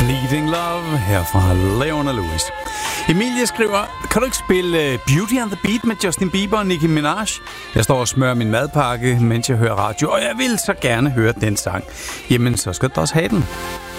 Bleeding Love her fra Leona Lewis. Emilie skriver, kan du ikke spille Beauty and the Beat med Justin Bieber og Nicki Minaj? Jeg står og smører min madpakke, mens jeg hører radio, og jeg vil så gerne høre den sang. Jamen, så skal du også have den.